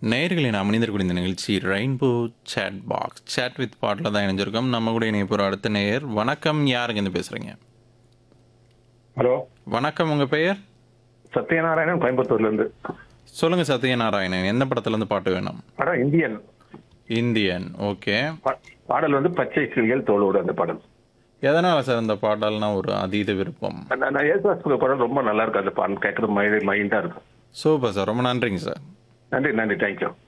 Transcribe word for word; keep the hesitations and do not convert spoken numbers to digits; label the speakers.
Speaker 1: நேயர்களை நாம் மனிதர்கள் இந்த நிகழ்ச்சி rainbow chat box chat with பாட்டில் தான் இணைஞ்சிருக்கோம். நம்ம கூட இணைய போகிற அடுத்த நேயர். வணக்கம், யாருங்க இருந்து பேசுகிறீங்க?
Speaker 2: ஹலோ,
Speaker 1: வணக்கம், உங்கள் பெயர்?
Speaker 2: சத்யநாராயணன், கோயம்புத்தூர்ல இருந்து.
Speaker 1: சொல்லுங்கள் சத்யநாராயணன், எந்த படத்துலேருந்து பாட்டு வேணும்?
Speaker 2: படம் இந்தியன்.
Speaker 1: Indian, okay.
Speaker 2: பா- பாடல் வந்து பச்சை கிளிகள் தோளோடு அந்த பாடல்.
Speaker 1: எதனால் சார் இந்த பாடல்னா ஒரு அதீத விருப்பம்?
Speaker 2: நான் நான் ஏசுதாஸ் படம் ரொம்ப நல்லா இருக்கு. அந்த பாடல் கேட்கறது மைண்ட் மைண்டா இருக்கும்.
Speaker 1: சூப்பர் சார், ரொம்ப நன்றிங்க சார்.
Speaker 2: நன்றி நன்றி, தேங்க்யூ.